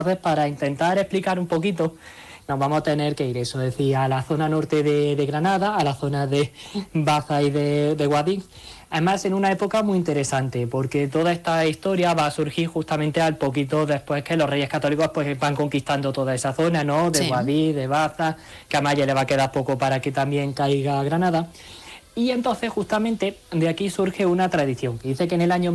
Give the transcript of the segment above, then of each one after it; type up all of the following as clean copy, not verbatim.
Entonces, para intentar explicar un poquito, nos vamos a tener que ir, eso, es decir, a la zona norte de Granada, a la zona de Baza y de Guadix. Además, en una época muy interesante, porque toda esta historia va a surgir justamente al poquito después que los Reyes Católicos pues van conquistando toda esa zona, ¿no? De Guadix, de Baza, que a Maya le va a quedar poco para que también caiga Granada. Y entonces justamente de aquí surge una tradición que dice que en el año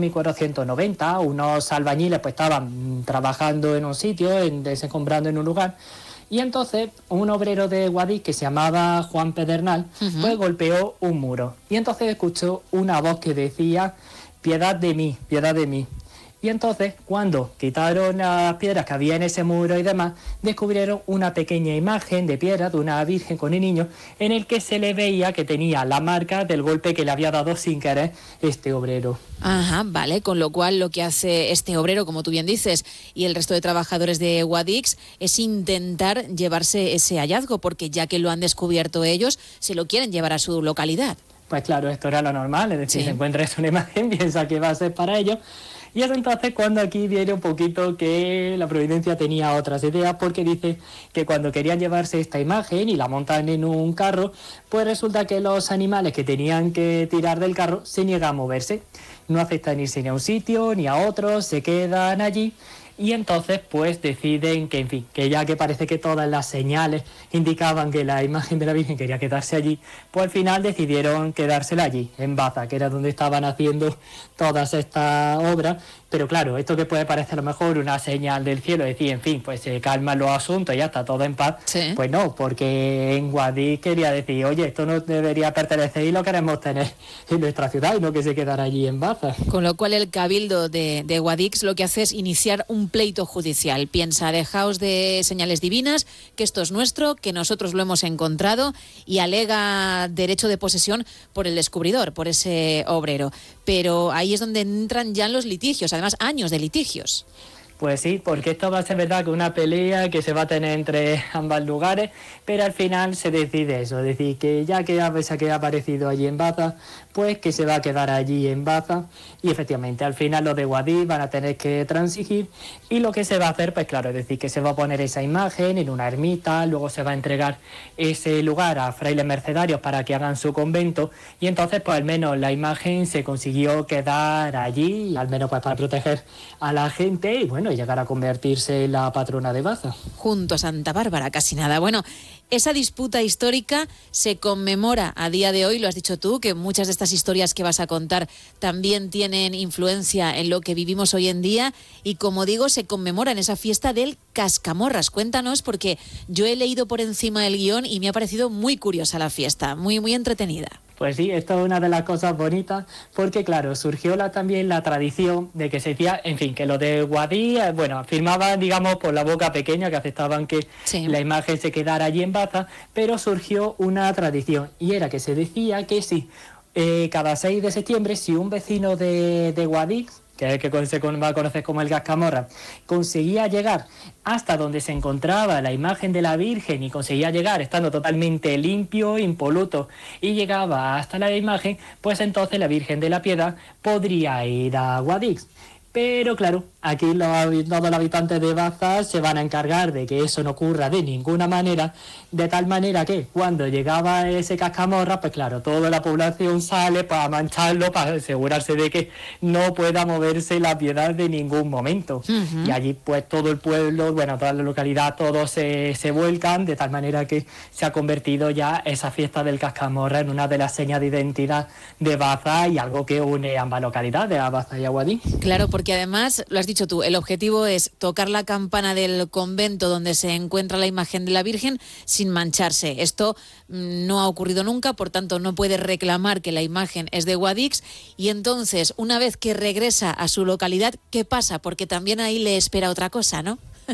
1490 unos albañiles pues estaban trabajando en un sitio, desencombrando en un lugar, y entonces un obrero de Guadix que se llamaba Juan Pedernal pues golpeó un muro y entonces escuchó una voz que decía: piedad de mí, piedad de mí. Y entonces, cuando quitaron las piedras que había en ese muro y demás, descubrieron una pequeña imagen de piedra de una virgen con un niño en el que se le veía que tenía la marca del golpe que le había dado sin querer este obrero. Ajá, vale, con lo cual lo que hace este obrero, como tú bien dices, y el resto de trabajadores de Guadix es intentar llevarse ese hallazgo, porque ya que lo han descubierto ellos, se lo quieren llevar a su localidad. Pues claro, esto era lo normal, es decir, si encuentras una imagen, piensa que va a ser para ellos. Y es entonces cuando aquí viene un poquito que la providencia tenía otras ideas, porque dice que cuando querían llevarse esta imagen y la montan en un carro, pues resulta que los animales que tenían que tirar del carro se niegan a moverse. No aceptan irse ni a un sitio ni a otro, se quedan allí. Y entonces pues deciden que, en fin, que ya que parece que todas las señales indicaban que la imagen de la Virgen quería quedarse allí, pues al final decidieron quedársela allí, en Baza, que era donde estaban haciendo todas estas obras. Pero claro, esto que puede parecer a lo mejor una señal del cielo, decir, en fin, pues se calman los asuntos y ya está todo en paz, pues no, porque en Guadix quería decir, oye, esto no debería pertenecer y lo queremos tener en nuestra ciudad y no que se quedara allí en Baza. Con lo cual el cabildo de Guadix lo que hace es iniciar un pleito judicial. Piensa, dejaos de señales divinas, que esto es nuestro, que nosotros lo hemos encontrado, y alega derecho de posesión por el descubridor, por ese obrero. Pero ahí es donde entran ya los litigios, además años de litigios. Pues sí, porque esto va a ser verdad que una pelea que se va a tener entre ambos lugares, pero al final se decide eso, es decir, que ya que ha aparecido allí en Baza, pues que se va a quedar allí en Baza, y efectivamente al final los de Guadix van a tener que transigir, y lo que se va a hacer, pues claro, es decir, que se va a poner esa imagen en una ermita, luego se va a entregar ese lugar a frailes mercedarios para que hagan su convento, y entonces pues al menos la imagen se consiguió quedar allí, al menos pues para proteger a la gente, y bueno, llegar a convertirse en la patrona de Baza. Junto a Santa Bárbara, casi nada. Bueno, esa disputa histórica se conmemora a día de hoy, lo has dicho tú, que muchas de estas historias que vas a contar también tienen influencia en lo que vivimos hoy en día, y como digo, se conmemora en esa fiesta del Cascamorras. Cuéntanos, porque yo he leído por encima el guión y me ha parecido muy curiosa la fiesta, muy, muy entretenida. Pues sí, esto es una de las cosas bonitas, porque claro, surgió también la tradición de que se decía, en fin, que los de Guadix, bueno, firmaban, digamos, por la boca pequeña, que aceptaban que la imagen se quedara allí en Baza, pero surgió una tradición, y era que se decía que sí, cada 6 de septiembre, si un vecino de Guadix, que es el que se va a conocer como el Cascamorra, conseguía llegar hasta donde se encontraba la imagen de la Virgen, y conseguía llegar estando totalmente limpio, impoluto, y llegaba hasta la imagen, pues entonces la Virgen de la Piedad podría ir a Guadix. Pero claro, aquí todos los habitantes de Baza se van a encargar de que eso no ocurra de ninguna manera, de tal manera que cuando llegaba ese Cascamorra, pues claro, toda la población sale para mancharlo, para asegurarse de que no pueda moverse la Piedad de ningún momento. Y allí pues todo el pueblo, bueno, toda la localidad, todos se vuelcan, de tal manera que se ha convertido ya esa fiesta del Cascamorra en una de las señas de identidad de Baza y algo que une ambas localidades, a Baza y a Guadix. Claro, porque además, lo has dicho tú, el objetivo es tocar la campana del convento donde se encuentra la imagen de la Virgen sin mancharse. Esto no ha ocurrido nunca, por tanto no puede reclamar que la imagen es de Guadix, y entonces, una vez que regresa a su localidad, ¿qué pasa? Porque también ahí le espera otra cosa, ¿no?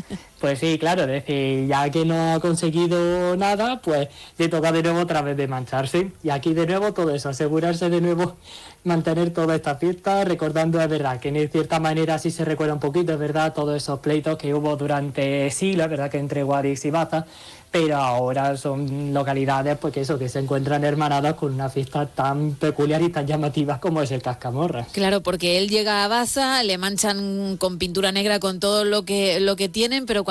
Pues sí, claro, es decir, ya que no ha conseguido nada, pues le toca de nuevo otra vez de mancharse. Y aquí de nuevo todo eso, asegurarse de nuevo, mantener toda esta fiesta, recordando, es verdad, que en cierta manera sí se recuerda un poquito, es verdad, todos esos pleitos que hubo durante siglos, es verdad, que entre Guadix y Baza, pero ahora son localidades pues que se encuentran hermanadas con una fiesta tan peculiar y tan llamativa como es el Cascamorra. Claro, porque él llega a Baza, le manchan con pintura negra con todo lo que tienen, pero